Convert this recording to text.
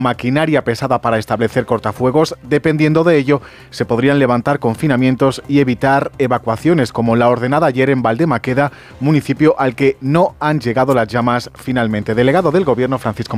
maquinaria pesada para establecer cortafuegos. Dependiendo de ello, se podrían levantar confinamientos y evitar evacuaciones, como la ordenada ayer en Valdemaqueda, municipio al que no han llegado las llamas finalmente. Delegado del Gobierno, Francisco